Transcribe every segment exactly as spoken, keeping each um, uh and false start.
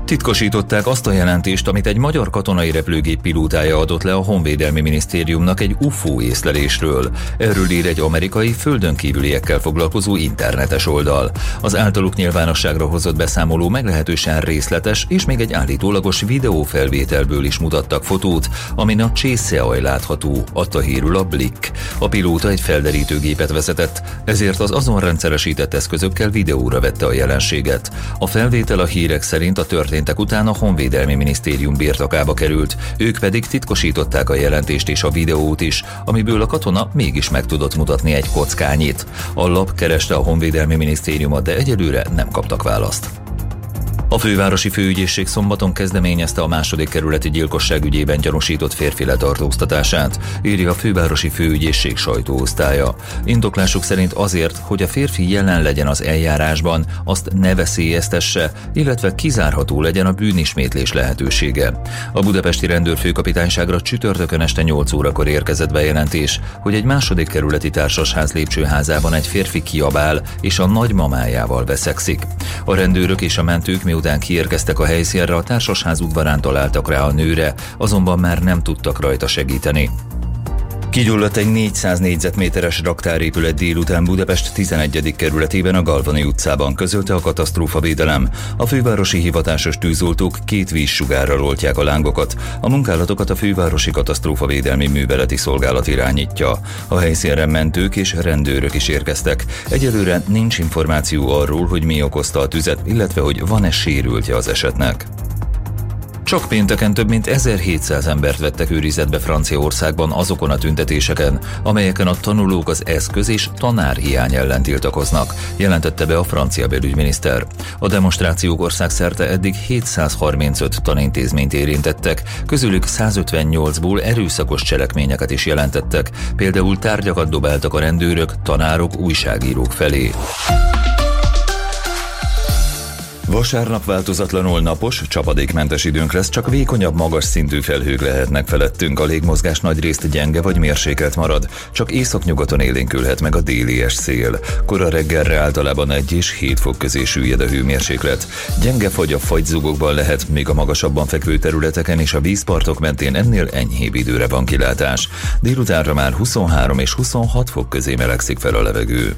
Titkosították azt a jelentést, amit egy magyar katonai repülőgép pilótája adott le a Honvédelmi Minisztériumnak egy u f o észlelésről. Erről ír egy amerikai földön kívüliekkel foglalkozó internetes oldal. Az általuk nyilvánosságra hozott beszámoló meglehetősen részletes, és még egy állítólagos videófelvételből is mutattak fotót, amin a csészeaj látható, adta hírül a Blick. A pilóta egy felderítőgépet vezetett, ezért az azon rendszeresített eszközökkel videóra vette a jelenséget. A felvétel a hírek szerint a történet után a Honvédelmi Minisztérium birtokába került, ők pedig titkosították a jelentést és a videót is, amiből a katona mégis meg tudott mutatni egy kockányit. A lap kereste a Honvédelmi Minisztériumot, de egyelőre nem kaptak választ. A fővárosi főügyészség szombaton kezdeményezte a második kerületi gyilkosság ügyében gyanúsított férfi letartóztatását, írja a fővárosi főügyészség sajtóosztálya. Indoklásuk szerint azért, hogy a férfi jelen legyen az eljárásban, azt ne veszélyeztesse, illetve kizárható legyen a bűnismétlés lehetősége. A budapesti rendőrfőkapitányságra csütörtökön este nyolc órakor érkezett bejelentés, hogy egy második kerületi társasház lépcsőházában egy férfi kiabál és a nagymamájával veszekszik. A rendőrök és a mentők miután kiérkeztek a helyszínre, a társasház udvarán találtak rá a nőre, azonban már nem tudtak rajta segíteni. Kigyulladt egy négyszáz négyzetméteres raktárépület délután Budapest tizenegyedik kerületében a Galvani utcában, közölte a katasztrófavédelem. A fővárosi hivatásos tűzoltók két vízsugárral oltják a lángokat. A munkálatokat a fővárosi katasztrófavédelmi műveleti szolgálat irányítja. A helyszínre mentők és rendőrök is érkeztek. Egyelőre nincs információ arról, hogy mi okozta a tüzet, illetve hogy van-e sérültje az esetnek. Csak pénteken több mint ezerhétszáz embert vettek őrizetbe Franciaországban azokon a tüntetéseken, amelyeken a tanulók az eszköz és tanárhiány ellen tiltakoznak, jelentette be a francia belügyminiszter. A demonstrációk országszerte eddig hétszázharmincöt tanintézményt érintettek, közülük százötvennyolcból erőszakos cselekményeket is jelentettek, például tárgyakat dobáltak a rendőrök, tanárok, újságírók felé. Vasárnap változatlanul napos, csapadékmentes időnk lesz, csak vékonyabb, magas szintű felhők lehetnek felettünk, a légmozgás nagyrészt gyenge vagy mérsékelt marad, csak északnyugaton élénkülhet meg a délies szél. Kora reggelre általában egy és hét fok közé süllyed a hőmérséklet. Gyenge fagy a fagyzugokban lehet, még a magasabban fekvő területeken és a vízpartok mentén ennél enyhébb időre van kilátás. Délutánra már huszonhárom és huszonhat fok közé melegszik fel a levegő.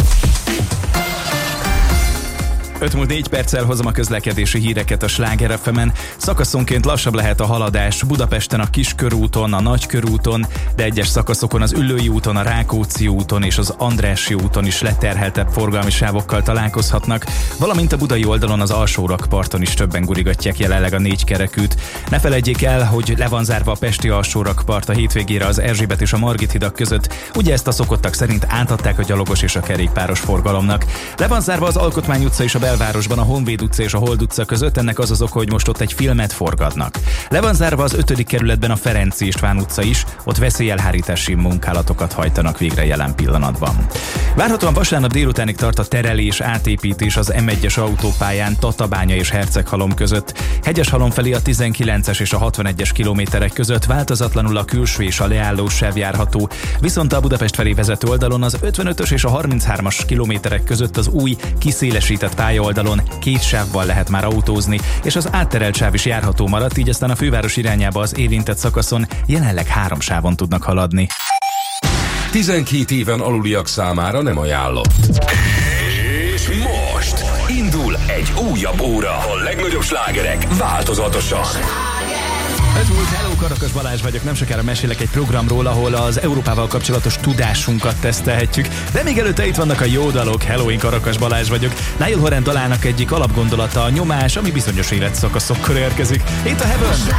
öt múlt négy perccel hozom a közlekedési híreket a Sláger ef emen. Szakaszonként lassabb lehet a haladás Budapesten a Kiskörúton, a Nagykörúton, de egyes szakaszokon az Üllői úton, a Rákóczi úton és az Andrássy úton is leterheltebb forgalmi sávokkal találkozhatnak, valamint a budai oldalon az Alsórakparton is többen gurigatják jelenleg a négykerekűt. Ne feledjék el, hogy le van zárva a pesti Alsórakpart a hétvégére az Erzsébet és a Margit hidak között, ugye ezt a szokottak szerint átadták a gyalogos és a kerékpáros forgalomnak. Le van zárva az Alkotmány utca és a Belvárosban a Honvéd utca és a Hold utca között, ennek az az oka, hogy most ott egy filmet forgatnak. Le van zárva az ötödik kerületben a Ferenc István utca is, ott veszélyelhárítási munkálatokat hajtanak végre jelen pillanatban. Várhatóan vasárnap délutánig tart a terelés, átépítés az em egyes autópályán Tatabánya és Herceghalom között. Hegyeshalom felé a tizenkilences és a hatvanegyes kilométerek között változatlanul a külső és a leálló sáv járható, viszont a Budapest felé vezető oldalon az ötvenötös és a harminchármas kilométerek között az új kiszélesített pálya oldalon két sávval lehet már autózni, és az átterelt sáv is járható maradt, így aztán a főváros irányába az érintett szakaszon jelenleg három sávon tudnak haladni. tizenkét éven aluliak számára nem ajánlott. És most indul egy újabb óra. A legnagyobb slágerek változatosan. Ez volt, hello, Karakas Balázs vagyok, nem sokára mesélek egy programról, ahol az Európával kapcsolatos tudásunkat tesztelhetjük, de még előtte itt vannak a jó dalok. Hello, én Karakas Balázs vagyok. Niall Horan dalának egyik alapgondolata a nyomás, ami bizonyos életszakaszokkor érkezik. Itt a Heaven!